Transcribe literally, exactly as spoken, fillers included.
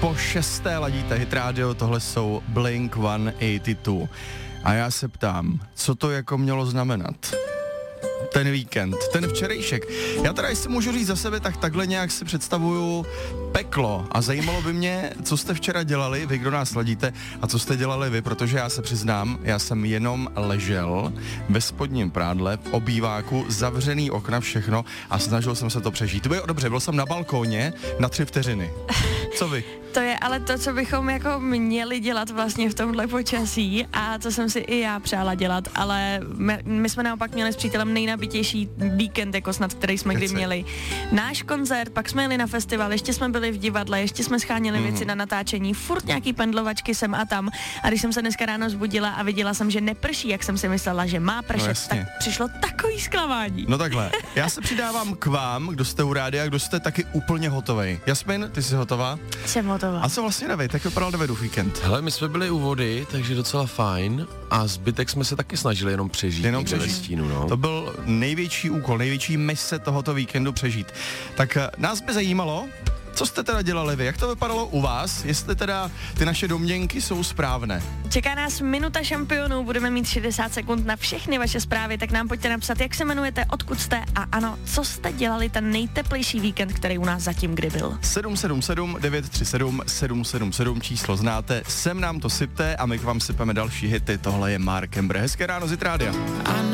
po šesté ladíte Hit Radio, tohle jsou Blink sto osmdesát dva. A já se ptám, co to jako mělo znamenat? Ten víkend, ten včerejšek. Já teda, jestli můžu říct za sebe, tak takhle nějak si představuju peklo. A zajímalo by mě, co jste včera dělali, vy, kdo nás ladíte, a co jste dělali vy, protože já se přiznám, já jsem jenom ležel ve spodním prádle, v obýváku, zavřený okna, všechno a snažil jsem se to přežít. Bylo dobře, byl jsem na balkóně na tři vteřiny. Co vy? To je ale to, co bychom jako měli dělat vlastně v tomhle počasí a co jsem si i já přála dělat, ale my, my jsme naopak měli s přítelem nejnabitější víkend, jako snad, který jsme kdy měli. Náš koncert, pak jsme jeli na festival, ještě jsme byli v divadle, ještě jsme scháněli mm. věci na natáčení, furt nějaký pendlovačky sem a tam. A když jsem se dneska ráno zbudila a viděla jsem, že neprší, jak jsem si myslela, že má pršet, no tak přišlo takový zklamání. No takhle, já se přidávám k vám, kdo jste u rádia, kdo jste taky úplně hotovej. Jasmin, ty jsi hotová? Jsem hotová. A co vlastně David, jak vypadal Davidův víkend? Hele, my jsme byli u vody, takže docela fajn a zbytek jsme se taky snažili jenom přežít. Jenom přežít. Stínu, no. To byl největší úkol, největší mise tohoto víkendu přežít. Tak nás by zajímalo, co jste teda dělali vy? Jak to vypadalo u vás? Jestli teda ty naše domněnky jsou správné? Čeká nás minuta šampionů, budeme mít šedesát sekund na všechny vaše zprávy, tak nám pojďte napsat, jak se jmenujete, odkud jste a ano, co jste dělali ten nejteplejší víkend, který u nás zatím kdy byl. sedm sedm sedm devět tři sedm sedm sedm sedm číslo znáte, sem nám to sypte a my k vám sypeme další hity, tohle je Mark Ember. Hezké ráno z Hit Rádia.